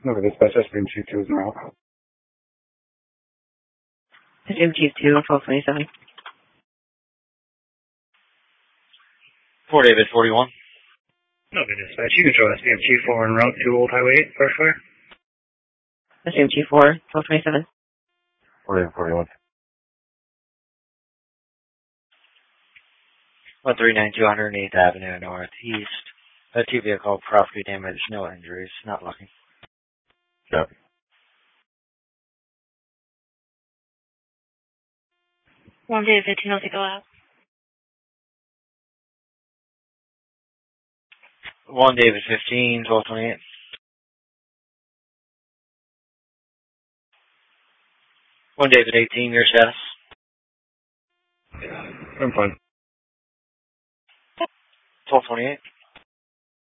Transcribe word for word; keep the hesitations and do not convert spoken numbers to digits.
No, dispatch, I stream Chief two is now. Stream Chief two, twelve twenty-seven. four David forty-one. No, good dispatch. You control S B M Chief four en route to Old Highway eight, first clear. Stream Chief four, twelve twenty-seven. four David forty-one. one three nine two hundred eighth Avenue Northeast. A two vehicle property damage, no injuries, not lucky. Yep. one David fifteen, I'll take a lap. one David fifteen, twelve twenty-eight. one David eighteen, your status? I'm fine. twelve twenty-eight.